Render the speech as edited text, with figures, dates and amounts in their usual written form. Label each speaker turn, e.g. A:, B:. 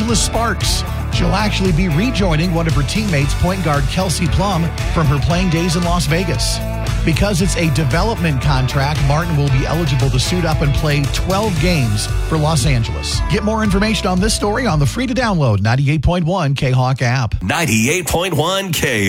A: Angeles Sparks. She'll actually be rejoining one of her teammates, point guard Kelsey Plum, from her playing days in Las Vegas. Because it's a development contract, Martin will be eligible to suit up and play 12 games for Los Angeles. Get more information on this story on the free-to-download 98.1 K-Hawk app.
B: 98.1 K.